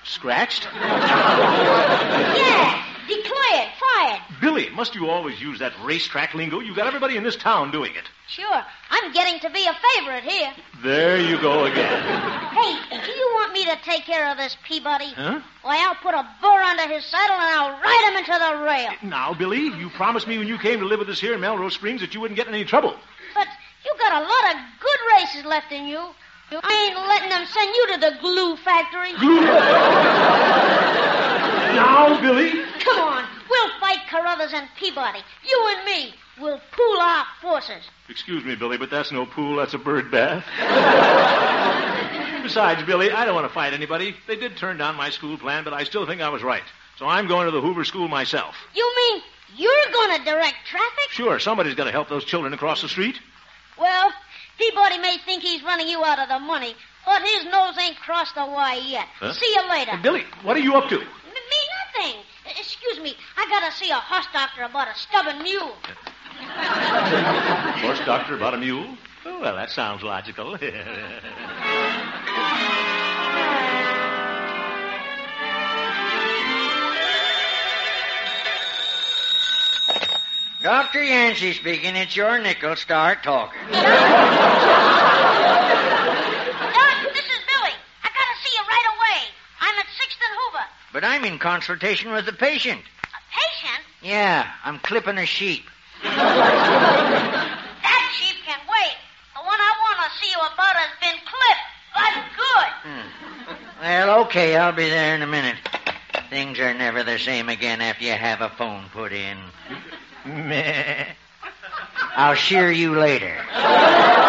Scratched? Yeah, declared, fired. Billy, must you always use that racetrack lingo? You got everybody in this town doing it. Sure, I'm getting to be a favorite here. There you go again. Hey, do you want me to take care of this Peabody? Huh? Why, I'll put a burr under his saddle and I'll ride him into the rail. Now, Billy, you promised me when you came to live with us here in Melrose Springs that you wouldn't get in any trouble. But you got a lot of good races left in you. I ain't letting them send you to the glue factory. Glue? Now, Billy. Come on, we'll fight Carruthers and Peabody. You and me. We'll pool our forces. Excuse me, Billy, but that's no pool. That's a bird bath. Besides, Billy, I don't want to fight anybody. They did turn down my school plan, but I still think I was right. So I'm going to the Hoover School myself. You mean you're going to direct traffic? Sure, somebody's got to help those children across the street. Well, Peabody may think he's running you out of the money, but his nose ain't crossed the Y yet. Huh? See you later. Hey, Billy, what are you up to? Me nothing. Excuse me, I gotta see a horse doctor about a stubborn mule. Horse doctor about a mule? Oh, well, that sounds logical. Dr. Yancey speaking. It's your nickel. Start talking. Doc, this is Billy. I gotta see you right away. I'm at 6th and Hoover. But I'm in consultation with the patient. A patient? Yeah, I'm clipping a sheep. That sheep can wait. The one I want to see you about has been clipped. But good. Well, okay, I'll be there in a minute. Things are never the same again after you have a phone put in. Meh. I'll shear you later.